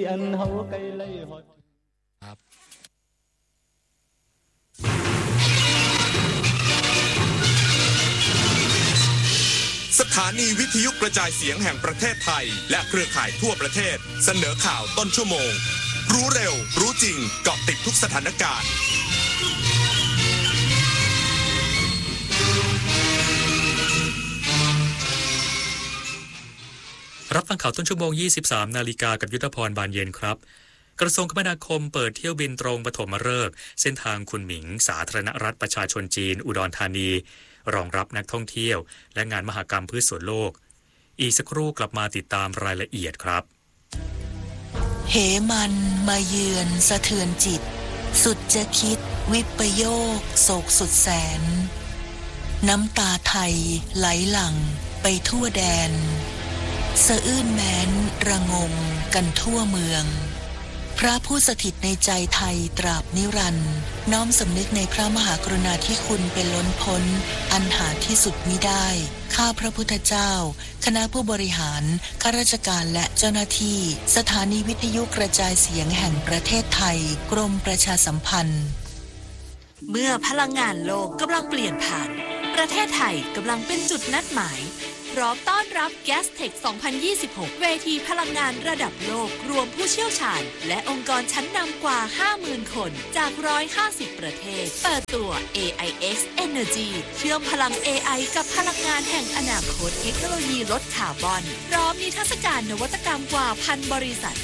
ăn hấu cây lây họ สถานีวิทยุกระจายเสียงแห่งประเทศไทยและเครือข่ายทั่วประเทศเสนอข่าวต้นชั่วโมงรู้เร็วรู้จริงเกาะติดทุกสถานการณ์รับฟังข่าวต้นชั่วโมง 23 นาฬิกากับยุทธพรบานเย็นครับกระทรวงคมนาคมเปิดเที่ยวบินตรงปฐมฤกษ์เส้นทางคุนหมิงสาธารณรัฐประชาชนจีนอุดรธานีรองรับนักท่องเที่ยวและงานมหกรรมพืชสวนโลกอีกสักครู่กลับมาติดตามรายละเอียดครับเหมันมาเยือนสะเทือนจิตสุดจะคิดวิปโยคโศกสุดแสนน้ำตาไทยไหลหลั่งไปทั่วแดนสะอื้นแม้นระงมกันทั่วเมืองพระผู้สถิตในใจไทยตราบนิรันดร์น้อมสำนึกในพระมหากรุณาธิคุณเป็นล้นพ้นอันหาที่สุดมิได้ข้าพระพุทธเจ้าคณะผู้บริหารข้าราชการและเจ้าหน้าที่สถานีวิทยุกระจายเสียงแห่งประเทศไทยกรมประชาสัมพันธ์เมื่อพลังงานโลกกำลังเปลี่ยนผ่านประเทศไทยกำลังเป็นจุดนัดหมายพร้อมต้อนรับ Gastech 2026 เวทีพลังงานระดับโลกรวมผู้เชี่ยวชาญและองค์กรชั้นนำกว่า 50,000 คนจาก 150 ประเทศเปิดตัว AIX Energy เชื่อมพลัง AI กับพลังงานแห่งอนาคตเทคโนโลยีลดคาร์บอนพร้อมนิทรรศการนวัตกรรมกว่า 1,000 บริษัท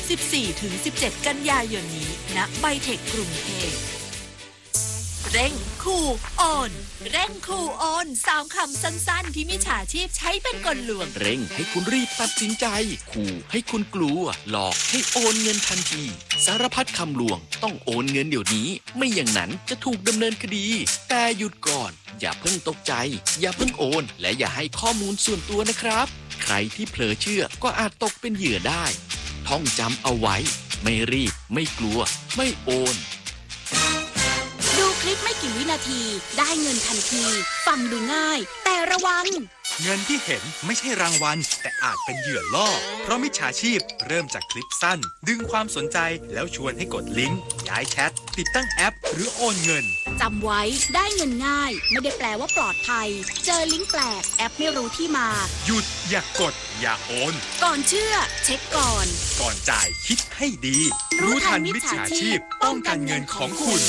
14-17 กันยายนนี้ณไบเทคกรุงเทพเร่งคูโอนเร่งคูโอน3คำสั้นๆที่มิจฉาชีพใช้เป็นกลลวงเร่งให้คุณรีบตัดสินใจขู่ให้คุณกลัวหลอกให้โอนเงินทันทีสารพัดคำลวงต้องโอนเงินเดี๋ยวนี้ไม่อย่างนั้นจะถูกดำเนินคดีแต่หยุดก่อนอย่าเพิ่งตกใจอย่าเพิ่งโอนและอย่าให้ข้อมูลส่วนตัวนะครับใครที่เผลอเชื่อก็อาจตกเป็นเหยื่อได้ท่องจำเอาไว้ไม่รีบไม่กลัวไม่โอนดูคลิปไม่กี่วินาทีได้เงินทันทีฟังดูง่ายแต่ระวังเงินที่เห็นไม่ใช่รางวัลแต่อาจเป็นเหยื่อล่อเพราะมิจฉาชีพเริ่มจากคลิปสั้นดึงความสนใจแล้วชวนให้กดลิงก์ย้ายแชทติดตั้งแอปหรือโอนเงินจำไว้ได้เงินง่ายไม่ได้แปลว่าปลอดภัยเจอลิงก์แปลกแอปไม่รู้ที่มาหยุดอย่ากดอย่าโอนก่อนเชื่อเช็คก่อนจ่ายคิดให้ดีรู้ทันมิจฉาชีพป้องกันเงินของคุณ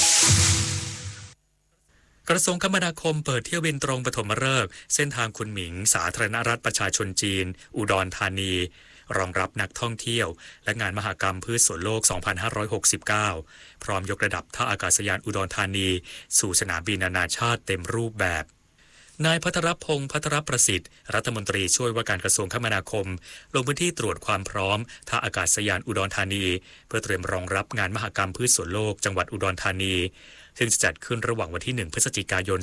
กระทรวงคมนาคมเปิดเที่ยวบินตรงปฐมฤกษ์เส้นทางคุนหมิงสาธารณรัฐประชาชนจีนอุดรธานีรองรับนักท่องเที่ยวและงานมหกรรมพืชสวนโลก 2569 พร้อมยกระดับท่าอากาศยานอุดรธานีสู่สนามบินนานาชาติเต็มรูปแบบนายภัทรพงษ์ภัทรประสิทธิ์รัฐมนตรีช่วยว่าการกระทรวงคมนาคมลงพื้นที่ตรวจความพร้อมท่าอากาศยานอุดรธานีเพื่อเตรียมรองรับงานมหกรรมพืชสวนโลกจังหวัดอุดรธานีซึ่งจะจัดขึ้นระหว่างวันที่ 1 พฤศจิกายน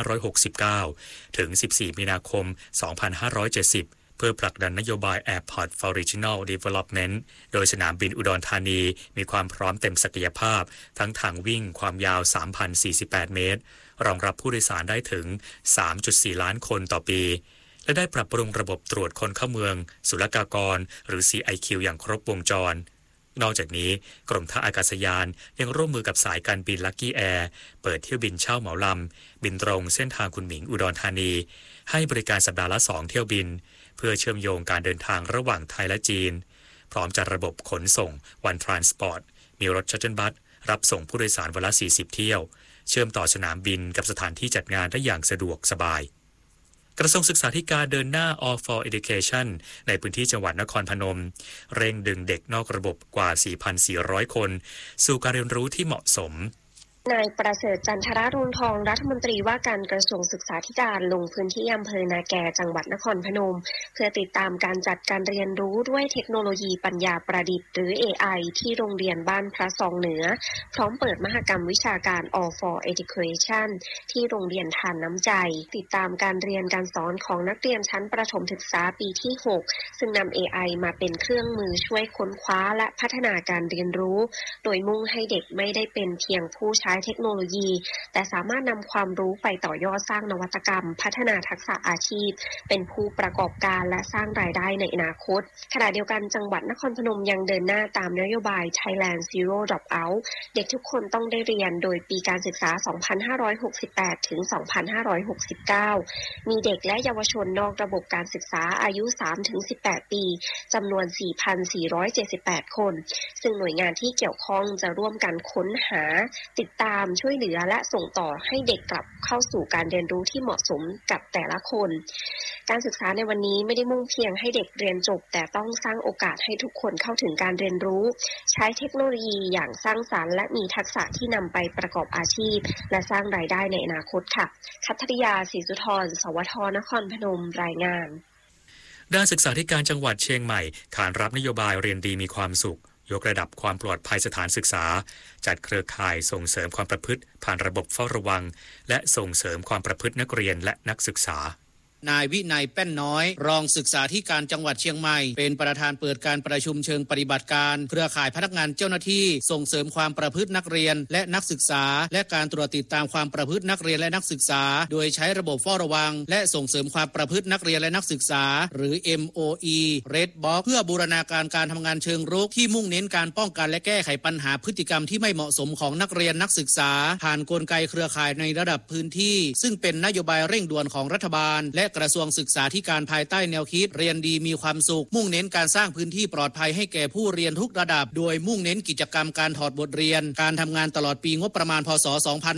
2569 ถึง 14 มีนาคม 2570 เพื่อผลักดันนโยบาย Airport for Regional Development โดยสนามบินอุดรธานีมีความพร้อมเต็มศักยภาพทั้งทางวิ่งความยาว 3,048 เมตรรองรับผู้โดยสารได้ถึง 3.4 ล้านคนต่อปีและได้ปรับปรุงระบบตรวจคนเข้าเมืองศุลกากรหรือ CIQ อย่างครบวงจรนอกจากนี้กรมท่าอากาศยานยังร่วมมือกับสายการบิน Lucky Air เปิดเที่ยวบินเช่าเหมาลำบินตรงเส้นทางคุนหมิงอุดรธานีให้บริการสัปดาห์ละ 2 เที่ยวบินเพื่อเชื่อมโยงการเดินทางระหว่างไทยและจีนพร้อมจัดระบบขนส่ง One Transport มีรถชัตเทิลบัสรับส่งผู้โดยสารวันละ 40 เที่ยวเชื่อมต่อสนามบินกับสถานที่จัดงานได้อย่างสะดวกสบายกระทรวงศึกษาธิการเดินหน้า All for Education ในพื้นที่จังหวัดนครพนมเร่งดึงเด็กนอกระบบกว่า 4,400 คนสู่การเรียนรู้ที่เหมาะสมนายประเสริฐจันทรรุ่งทองรัฐมนตรีว่าการกระทรวงศึกษาธิการลงพื้นที่อำเภอนาแกจังหวัดนครพนมเพื่อติดตามการจัดการเรียนรู้ด้วยเทคโนโลยีปัญญาประดิษฐ์หรือ AI ที่โรงเรียนบ้านพระซองเหนือพร้อมเปิดมหกรรมวิชาการ All for Education ที่โรงเรียนทานน้ำใจติดตามการเรียนการสอนของนักเรียนชั้นประถมศึกษาปีที่ 6 ซึ่งนำ AI มาเป็นเครื่องมือช่วยค้นคว้าและพัฒนาการเรียนรู้โดยมุ่งให้เด็กไม่ได้เป็นเพียงผู้ใช้ช้เทคโนโลยีแต่สามารถนำความรู้ไปต่อยอดสร้างนวัตกรรมพัฒนาทักษะอาชีพเป็นผู้ประกอบการและสร้างรายได้ในอนาคตขณะเดียวกันจังหวัดนครพนมยังเดินหน้าตามนโยบาย Thailand Zero Dropout เด็กทุกคนต้องได้เรียนโดยปีการศึกษา 2568 ถึง 2569 มีเด็กและเยาวชนนอกระบบการศึกษาอายุ 3-18 ปีจำนวน 4,478 คนซึ่งหน่วยงานที่เกี่ยวข้องจะร่วมกันค้นหาติดตามช่วยเหลือและส่งต่อให้เด็กกลับเข้าสู่การเรียนรู้ที่เหมาะสมกับแต่ละคนการศึกษาในวันนี้ไม่ได้มุ่งเพียงให้เด็กเรียนจบแต่ต้องสร้างโอกาสให้ทุกคนเข้าถึงการเรียนรู้ใช้เทคโนโลยีอย่างสร้างสรรค์และมีทักษะที่นำไปประกอบอาชีพและสร้างรายได้ในอนาคตค่ะคัทริยาศรีสุธรสวทนครพนมรายงานด้านศึกษาธิการจังหวัดเชียงใหม่ขานรับนโยบายเรียนดีมีความสุขยกระดับความปลอดภัยสถานศึกษาจัดเครือข่ายส่งเสริมความประพฤติผ่านระบบเฝ้าระวังและส่งเสริมความประพฤตินักเรียนและนักศึกษานายวินัยแป้นน้อยรองศึกษาธิการจังหวัดเชียงใหม่เป็นประธานเปิดการประชุมเชิงปฏิบัติการเครือข่ายพนักงานเจ้าหน้าที่ส่งเสริมความประพฤตินักเรียนและนักศึกษาและการตรวจติดตามความประพฤตินักเรียนและนักศึกษาโดยใช้ระบบเฝ้าระวังและส่งเสริมความประพฤตินักเรียนและนักศึกษาหรือ MOE Red Box เพื่อบูรณาการการทำงานเชิงรุกที่มุ่งเน้นการป้องกันและแก้ไขปัญหาพฤติกรรมที่ไม่เหมาะสมของนักเรียนนักศึกษาผ่านกลไกเครือข่ายในระดับพื้นที่ซึ่งเป็นนโยบายเร่งด่วนของรัฐบาลและกระทรวงศึกษาที่การภายใต้แนวคิดเรียนดีมีความสุขมุ่งเน้นการสร้างพื้นที่ปลอดภัยให้แก่ผู้เรียนทุกระดับโดยมุ่งเน้นกิจกรรมการถอดบทเรียนการทำงานตลอดปีงบประมาณพ.ศ.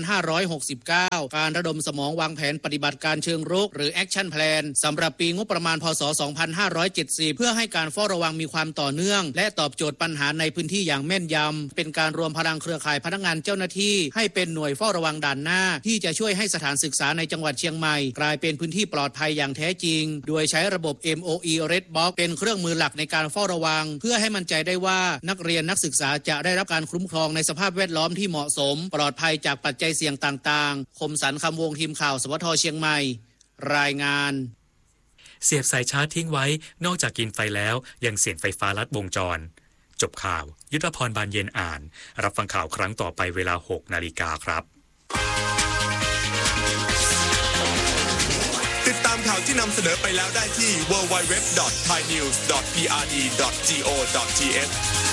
2569การระดมสมองวางแผนปฏิบัติการเชิงรุกหรือ Action Plan สำหรับปีงบประมาณพ.ศ. 2570เพื่อให้การเฝ้าระวังมีความต่อเนื่องและตอบโจทย์ปัญหาในพื้นที่อย่างแม่นยำเป็นการรวมพลังเครือข่ายพนักงานเจ้าหน้าที่ให้เป็นหน่วยเฝ้าระวังด่านหน้าที่จะช่วยให้สถานศึกษาในจังหวัดเชียงใหม่กลายเป็นพื้นที่ปลอดภัยอย่างแท้จริงโดยใช้ระบบ MOE Red Box เป็นเครื่องมือหลักในการเฝ้าระวังเพื่อให้มั่นใจได้ว่านักเรียนนักศึกษาจะได้รับการคุ้มครองในสภาพแวดล้อมที่เหมาะสมปลอดภัยจากปัจจัยเสี่ยงต่างๆคมสันคำวงทีมข่าวสวทเชียงใหม่รายงานเสียบสายชาร์จทิ้งไว้นอกจากกินไฟแล้วยังเสี่ยงไฟฟ้าลัดวงจรจบข่าวยุทธพรบานเย็นอ่านรับฟังข่าวครั้งต่อไปเวลา 6 นาฬิกาครับติดตามข่าวที่นำเสนอไปแล้วได้ที่ www.thainews.prd.go.th